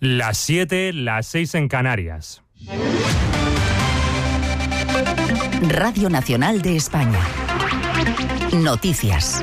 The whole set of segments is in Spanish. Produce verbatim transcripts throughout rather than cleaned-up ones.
Las siete, las seis en Canarias. Radio Nacional de España. Noticias.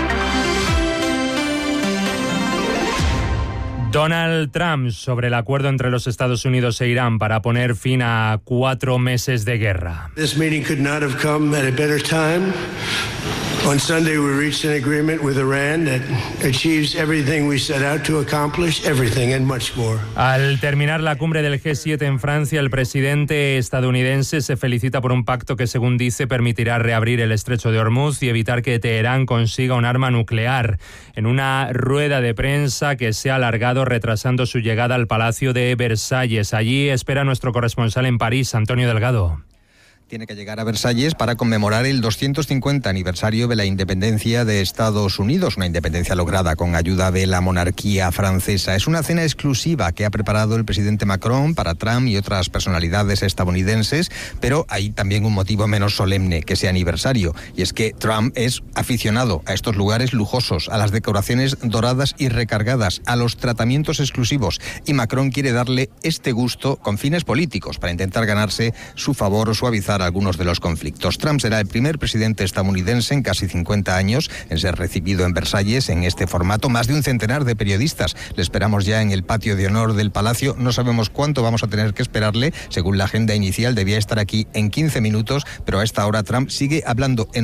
Donald Trump sobre el acuerdo entre los Estados Unidos e Irán para poner fin a cuatro meses de guerra. This meeting could not have come at a better time. On Sunday we reached an agreement with Iran that achieves everything we set out to accomplish, everything and much more. Al terminar la cumbre del G siete en Francia, el presidente estadounidense se felicita por un pacto que, según dice, permitirá reabrir el estrecho de Hormuz y evitar que Teherán consiga un arma nuclear. En una rueda de prensa que se ha alargado retrasando su llegada al Palacio de Versalles. Allí espera nuestro corresponsal en París, Antonio Delgado. Tiene que llegar a Versalles para conmemorar el doscientos cincuenta aniversario de la independencia de Estados Unidos, una independencia lograda con ayuda de la monarquía francesa. Es una cena exclusiva que ha preparado el presidente Macron para Trump y otras personalidades estadounidenses, pero hay también un motivo menos solemne que ese aniversario, y es que Trump es aficionado a estos lugares lujosos, a las decoraciones doradas y recargadas, a los tratamientos exclusivos, y Macron quiere darle este gusto con fines políticos para intentar ganarse su favor o suavizar algunos de los conflictos. Trump será el primer presidente estadounidense en casi cincuenta años en ser recibido en Versalles en este formato. Más de un centenar de periodistas le esperamos ya en el patio de honor del Palacio. No sabemos cuánto vamos a tener que esperarle. Según la agenda inicial, debía estar aquí en quince minutos, pero a esta hora Trump sigue hablando en